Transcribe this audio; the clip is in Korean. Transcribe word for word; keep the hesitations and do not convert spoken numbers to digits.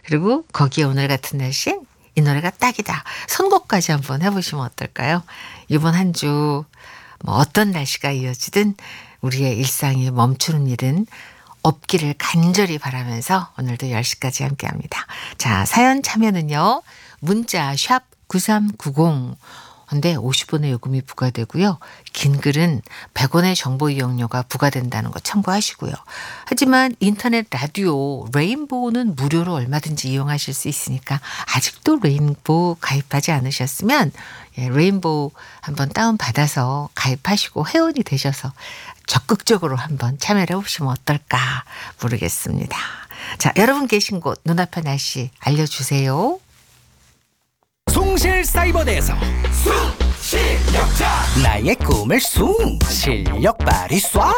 그리고 거기에 오늘 같은 날씨엔 이 노래가 딱이다. 선곡까지 한번 해보시면 어떨까요? 이번 한 주 뭐 어떤 날씨가 이어지든 우리의 일상이 멈추는 일은 없기를 간절히 바라면서 오늘도 열 시까지 함께합니다. 자, 사연 참여는요. 문자 샵 구삼구공 근데 오십 원의 요금이 부과되고요. 긴 글은 백 원의 정보 이용료가 부과된다는 거 참고하시고요. 하지만 인터넷 라디오 레인보우는 무료로 얼마든지 이용하실 수 있으니까 아직도 레인보우 가입하지 않으셨으면 예, 레인보우 한번 다운받아서 가입하시고 회원이 되셔서 적극적으로 한번 참여를 해보시면 어떨까 모르겠습니다. 자, 여러분 계신 곳 눈앞의 날씨 알려주세요. 숭실사이버대에서 숭 실력자 나의 꿈을 숭 실력 발휘 쏴